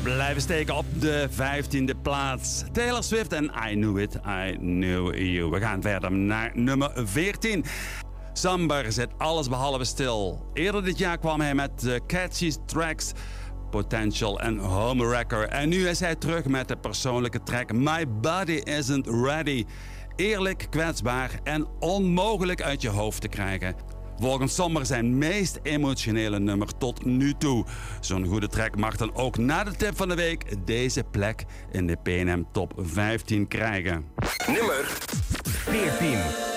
blijven steken op de 15e plaats. Taylor Swift en I Knew It, I Knew You. We gaan verder naar nummer 14. Samber zit alles behalve stil. Eerder dit jaar kwam hij met de catchy tracks Potential en Homewrecker. En nu is hij terug met de persoonlijke track My Body Isn't Ready. Eerlijk, kwetsbaar en onmogelijk uit je hoofd te krijgen. Volgens Samber zijn meest emotionele nummer tot nu toe. Zo'n goede track mag dan ook na de tip van de week deze plek in de PNM Top 15 krijgen. Nummer 14.